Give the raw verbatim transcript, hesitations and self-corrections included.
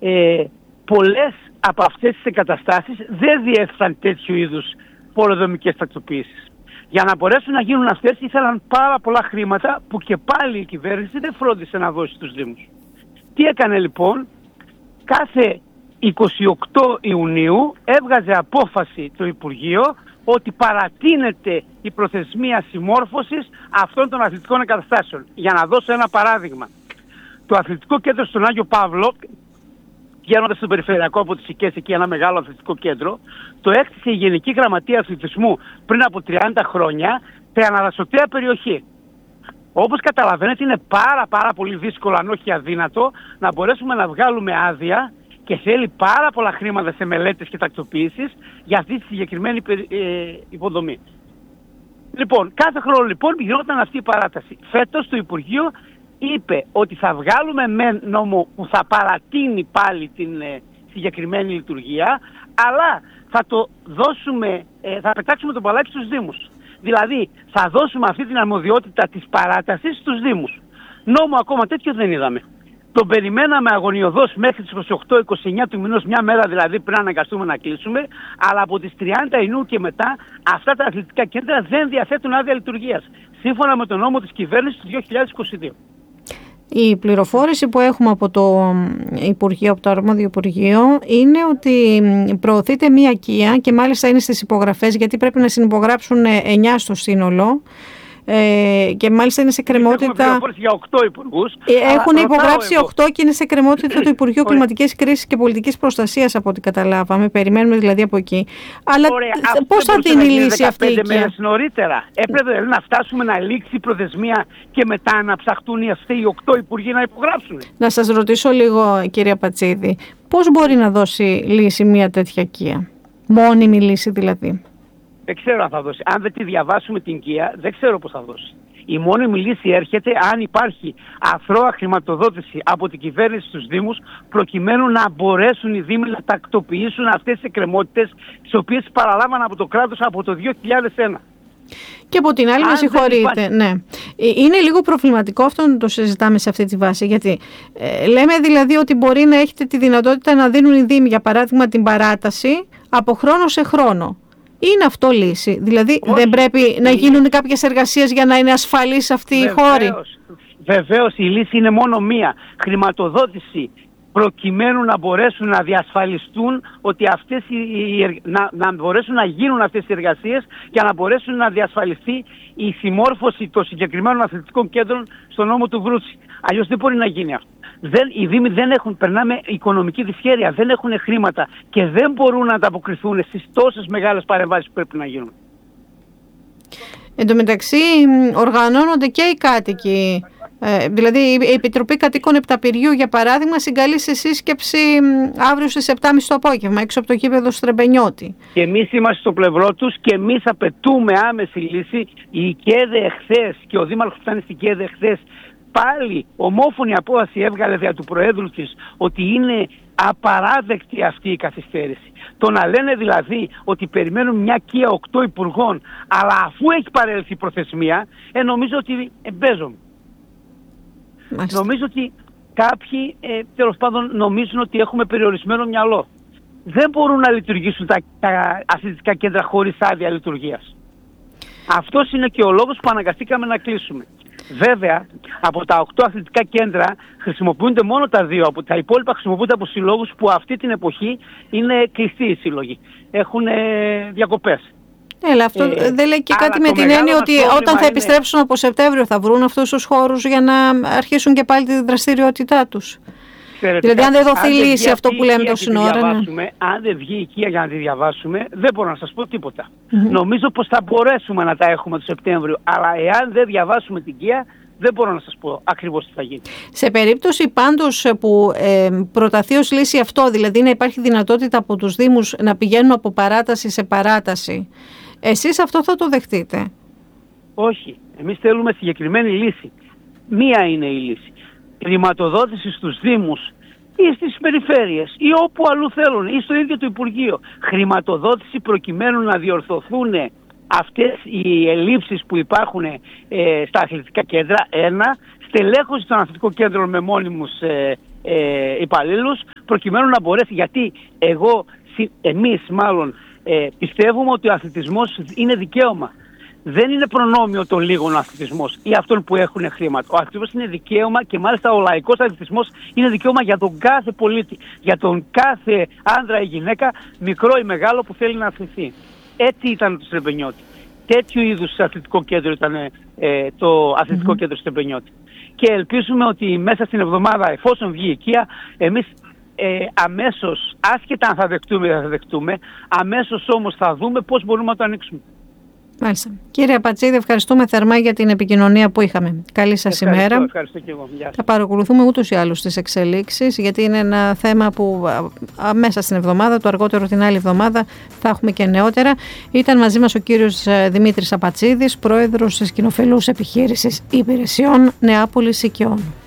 ε, πολλές από αυτές τις εγκαταστάσεις δεν διέφθαν τέτοιου είδους πολεοδομικές τακτοποιήσεις. Για να μπορέσουν να γίνουν αυτές ήθελαν πάρα πολλά χρήματα που και πάλι η κυβέρνηση δεν φρόντισε να δώσει στους Δήμους. Τι έκανε λοιπόν? Κάθε εικοστή ογδόη Ιουνίου έβγαζε απόφαση το Υπουργείο ότι παρατείνεται η προθεσμία συμμόρφωσης αυτών των αθλητικών εγκαταστάσεων. Για να δώσω ένα παράδειγμα. Το αθλητικό κέντρο στον Άγιο Παύλο, βγαίνοντας στον περιφερειακό από τις Σικές, εκεί ένα μεγάλο αθλητικό κέντρο, το έκτισε η Γενική Γραμματεία Αθλητισμού πριν από τριάντα χρόνια σε αναδασωτέα περιοχή. Όπως καταλαβαίνετε είναι πάρα πάρα πολύ δύσκολο, αν όχι αδύνατο, να μπορέσουμε να βγάλουμε άδεια και θέλει πάρα πολλά χρήματα σε μελέτες και τακτοποιήσεις για αυτή τη συγκεκριμένη ε, υποδομή. Λοιπόν, κάθε χρόνο λοιπόν γινόταν αυτή η παράταση. Φέτος το Υπουργείο είπε ότι θα βγάλουμε με νόμο που θα παρατείνει πάλι την ε, συγκεκριμένη λειτουργία, αλλά θα το δώσουμε, ε, θα πετάξουμε τον παλάκι στους Δήμους. Δηλαδή θα δώσουμε αυτή την αρμοδιότητα της παράτασης στους Δήμους. Νόμο ακόμα τέτοιο δεν είδαμε. Τον περιμέναμε αγωνιωδώς μέχρι τις είκοσι οκτώ είκοσι εννιά του μηνός, μια μέρα δηλαδή πριν αναγκαστούμε να κλείσουμε, αλλά από τις τριάντα Ιουνίου και μετά αυτά τα αθλητικά κέντρα δεν διαθέτουν άδεια λειτουργίας, σύμφωνα με τον νόμο της κυβέρνησης του δύο χιλιάδες είκοσι δύο. Η πληροφόρηση που έχουμε από το Υπουργείο, από το αρμόδιο Υπουργείο, είναι ότι προωθείται μία οικία και μάλιστα είναι στις υπογραφές, γιατί πρέπει να συνυπογράψουν εννιά στο σύνολο. Ε, και μάλιστα είναι σε κρεμότητα. Έχουμε για οκτώ υπουργούς. Έχουν υπογράψει οκτώ και είναι σε κρεμότητα του Υπουργείου Κλιματικής Κρίσης και Πολιτικής Προστασίας, από ό,τι καταλάβαμε. Περιμένουμε δηλαδή από εκεί. Αλλά πώς θα την λύσει αυτή η οικία? Μέρες νωρίτερα. Έπρεπε δηλαδή να φτάσουμε να λήξει η προθεσμία και μετά να ψαχτούν οι αυτοί οι οκτώ υπουργοί να υπογράψουν. Να σας ρωτήσω λίγο, κυρία Πατσίδη, πώς μπορεί να δώσει λύση μια τέτοια οικία? Μόνιμη λύση δηλαδή. Δεν ξέρω αν θα δώσει. Αν δεν τη διαβάσουμε την οικία, δεν ξέρω πώς θα δώσει. Η μόνιμη λύση έρχεται αν υπάρχει αθρώα χρηματοδότηση από την κυβέρνηση στους Δήμους, προκειμένου να μπορέσουν οι Δήμοι να τακτοποιήσουν αυτές τις εκκρεμότητες, τις οποίες παραλάβαν από το κράτος από το δύο χιλιάδες ένα. Και από την άλλη, με συγχωρείτε, ναι. Είναι λίγο προβληματικό αυτό να το συζητάμε σε αυτή τη βάση, γιατί ε, λέμε δηλαδή ότι μπορεί να έχετε τη δυνατότητα να δίνουν οι Δήμοι, για παράδειγμα, την παράταση από χρόνο σε χρόνο. Είναι αυτό λύση? Δηλαδή όχι, δεν πρέπει η να γίνουν λύση... κάποιες εργασίες για να είναι ασφαλής αυτή η χώρη? Βεβαίως η λύση είναι μόνο μία. Χρηματοδότηση προκειμένου να μπορέσουν να διασφαλιστούν ότι αυτές οι, οι, να, να μπορέσουν να γίνουν αυτές οι εργασίες και να μπορέσουν να διασφαλιστεί η συμμόρφωση των συγκεκριμένων αθλητικών κέντρων στον νόμο του Βρούτση. Αλλιώς δεν μπορεί να γίνει αυτό. Δεν, οι Δήμοι δεν έχουν, περνάμε οικονομική δυσχέρεια, δεν έχουν χρήματα και δεν μπορούν να ανταποκριθούν στις τόσες μεγάλες παρεμβάσεις που πρέπει να γίνουν. Εν τω μεταξύ οργανώνονται και οι κάτοικοι. Ε, δηλαδή η Επιτροπή Κατοίκων Επταπηριού, για παράδειγμα, συγκαλεί σε σύσκεψη αύριο στις επτά και μισή το απόγευμα έξω από το γήπεδο Στρεμπενιώτη. Και εμείς είμαστε στο πλευρό τους και εμείς απαιτούμε άμεση λύση. Η ΚΕΔΕ εχθές και ο Δήμαρχος που ήταν στην ΚΕΔΕ εχθές πάλι ομόφωνη απόφαση έβγαλε δια του Προέδρου της ότι είναι απαράδεκτη αυτή η καθυστέρηση. Το να λένε δηλαδή ότι περιμένουν μια κία οκτώ υπουργών, αλλά αφού έχει παρέλθει η προθεσμία, ε, νομίζω ότι εμπέζομαι. Μάλιστα. Νομίζω ότι κάποιοι ε, τέλος πάντων νομίζουν ότι έχουμε περιορισμένο μυαλό. Δεν μπορούν να λειτουργήσουν τα, τα αθλητικά κέντρα χωρίς άδεια λειτουργίας. Αυτός είναι και ο λόγος που αναγκαστήκαμε να κλείσουμε. Βέβαια, από τα οκτώ αθλητικά κέντρα χρησιμοποιούνται μόνο τα δύο. Από τα υπόλοιπα χρησιμοποιούνται από συλλόγους που αυτή την εποχή είναι κλειστοί οι σύλλογοι. Έχουν ε, διακοπές. Έλα, αυτό ε, δεν λέει και κάτι με την έννοια ότι όταν θα είναι... επιστρέψουν από Σεπτέμβριο θα βρουν αυτούς τους χώρους για να αρχίσουν και πάλι τη δραστηριότητά τους. Ξέρετε, δηλαδή αν δεν δοθεί λύση αυτό που λέμε τόση ώρα. Ναι. Αν δεν βγει η οικία για να τη διαβάσουμε, δεν μπορώ να σας πω τίποτα. Mm-hmm. Νομίζω πως θα μπορέσουμε να τα έχουμε το Σεπτέμβριο, αλλά εάν δεν διαβάσουμε την οικία, δεν μπορώ να σας πω ακριβώς τι θα γίνει. Σε περίπτωση πάντως που ε, προταθεί ως λύση αυτό, δηλαδή να υπάρχει δυνατότητα από τους Δήμους να πηγαίνουν από παράταση σε παράταση, εσείς αυτό θα το δεχτείτε? Όχι. Εμείς θέλουμε συγκεκριμένη λύση. Μία είναι η λύση. Χρηματοδότηση στους Δήμους ή στις περιφέρειες ή όπου αλλού θέλουν ή στο ίδιο το Υπουργείο. Χρηματοδότηση προκειμένου να διορθωθούν αυτές οι ελλείψεις που υπάρχουν ε, στα αθλητικά κέντρα. Ένα, στελέχωση των αθλητικών κέντρων με μόνιμους ε, ε, υπαλλήλους προκειμένου να μπορέσει, γιατί εγώ, εμείς μάλλον ε, πιστεύουμε ότι ο αθλητισμός είναι δικαίωμα. Δεν είναι προνόμιο των λίγων ο αθλητισμός ή αυτών που έχουν χρήματα. Ο αθλητισμός είναι δικαίωμα και μάλιστα ο λαϊκός αθλητισμός είναι δικαίωμα για τον κάθε πολίτη, για τον κάθε άντρα ή γυναίκα, μικρό ή μεγάλο, που θέλει να αθληθεί. Έτσι ήταν το Στρεμπενιώτη. Τέτοιου είδους αθλητικό κέντρο ήταν ε, το αθλητικό mm-hmm. κέντρο Στρεμπενιώτη. Και ελπίζουμε ότι μέσα στην εβδομάδα, εφόσον βγει η οικία, εμείς ε, αμέσως, άσχετα αν θα δεχτούμε ή δεν θα δεχτούμε, αμέσως όμως θα δούμε πώς μπορούμε να το ανοίξουμε. Μάλιστα. Κύριε Απατσίδη, ευχαριστούμε θερμά για την επικοινωνία που είχαμε. Καλή σας ευχαριστώ, ημέρα. Ευχαριστώ και εγώ. Γεια σας. Θα παρακολουθούμε ούτως ή άλλως τις εξελίξεις, γιατί είναι ένα θέμα που α, α, μέσα στην εβδομάδα, το αργότερο την άλλη εβδομάδα, θα έχουμε και νεότερα. Ήταν μαζί μας ο κύριος Δημήτρης Απατσίδης, πρόεδρος της κοινοφελούς επιχείρησης υπηρεσιών Νεάπολης Οικειών.